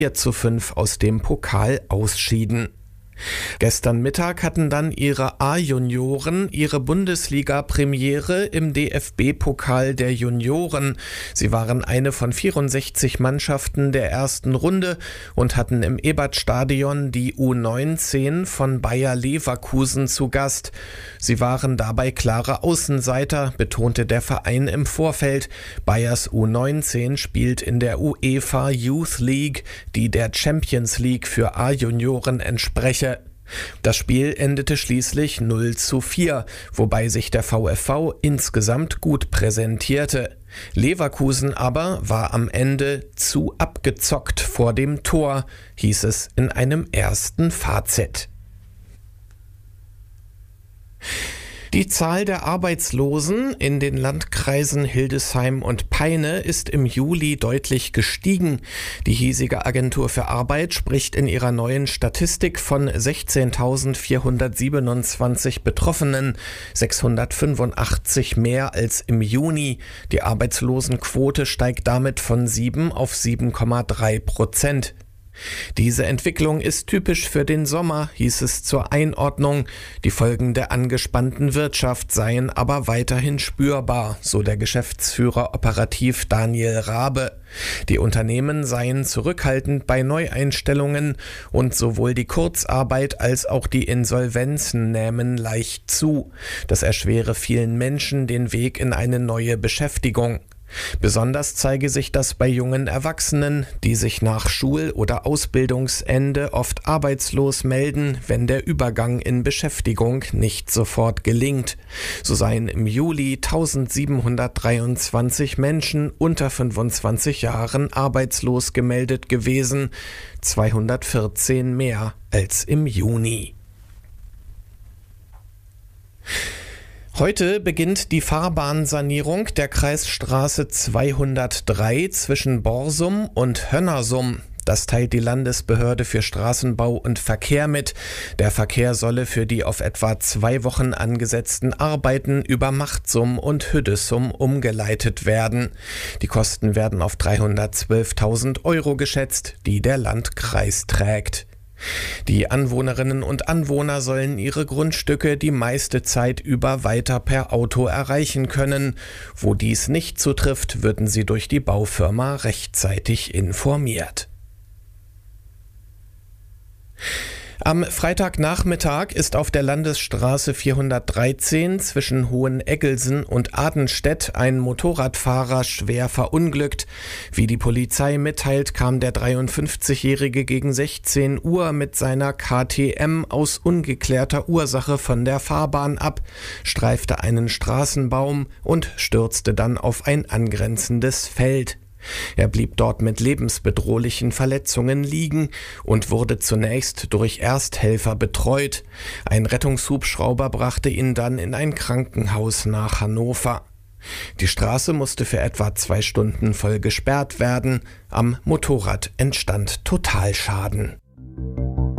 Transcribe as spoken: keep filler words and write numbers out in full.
vier zu fünf aus dem Pokal ausschieden. Gestern Mittag hatten dann ihre A-Junioren ihre Bundesliga-Premiere im D F B-Pokal der Junioren. Sie waren eine von vierundsechzig Mannschaften der ersten Runde und hatten im Ebertstadion die U neunzehn von Bayer Leverkusen zu Gast. Sie waren dabei klare Außenseiter, betonte der Verein im Vorfeld. Bayers U neunzehn spielt in der UEFA Youth League, die der Champions League für A-Junioren entspreche. Das Spiel endete schließlich null zu vier, wobei sich der VfV insgesamt gut präsentierte. Leverkusen aber war am Ende zu abgezockt vor dem Tor, hieß es in einem ersten Fazit. Die Zahl der Arbeitslosen in den Landkreisen Hildesheim und Peine ist im Juli deutlich gestiegen. Die hiesige Agentur für Arbeit spricht in ihrer neuen Statistik von sechzehntausendvierhundertsiebenundzwanzig Betroffenen, sechshundertfünfundachtzig mehr als im Juni. Die Arbeitslosenquote steigt damit von sieben auf sieben Komma drei Prozent. Diese Entwicklung ist typisch für den Sommer, hieß es zur Einordnung. Die Folgen der angespannten Wirtschaft seien aber weiterhin spürbar, so der Geschäftsführer operativ Daniel Rabe. Die Unternehmen seien zurückhaltend bei Neueinstellungen und sowohl die Kurzarbeit als auch die Insolvenzen nähmen leicht zu. Das erschwere vielen Menschen den Weg in eine neue Beschäftigung. Besonders zeige sich das bei jungen Erwachsenen, die sich nach Schul- oder Ausbildungsende oft arbeitslos melden, wenn der Übergang in Beschäftigung nicht sofort gelingt. So seien im Juli eintausendsiebenhundertdreiundzwanzig Menschen unter fünfundzwanzig Jahren arbeitslos gemeldet gewesen, zweihundertvierzehn mehr als im Juni. Heute beginnt die Fahrbahnsanierung der Kreisstraße zweihundertdrei zwischen Borsum und Hönnersum. Das teilt die Landesbehörde für Straßenbau und Verkehr mit. Der Verkehr solle für die auf etwa zwei Wochen angesetzten Arbeiten über Machtsum und Hüddesum umgeleitet werden. Die Kosten werden auf dreihundertzwölftausend Euro geschätzt, die der Landkreis trägt. Die Anwohnerinnen und Anwohner sollen ihre Grundstücke die meiste Zeit über weiter per Auto erreichen können. Wo dies nicht zutrifft, würden sie durch die Baufirma rechtzeitig informiert. Am Freitagnachmittag ist auf der Landesstraße vierhundertdreizehn zwischen Hoheneggelsen und Adenstedt ein Motorradfahrer schwer verunglückt. Wie die Polizei mitteilt, kam der dreiundfünfzigjährige gegen sechzehn Uhr mit seiner K T M aus ungeklärter Ursache von der Fahrbahn ab, streifte einen Straßenbaum und stürzte dann auf ein angrenzendes Feld. Er blieb dort mit lebensbedrohlichen Verletzungen liegen und wurde zunächst durch Ersthelfer betreut. Ein Rettungshubschrauber brachte ihn dann in ein Krankenhaus nach Hannover. Die Straße musste für etwa zwei Stunden voll gesperrt werden. Am Motorrad entstand Totalschaden.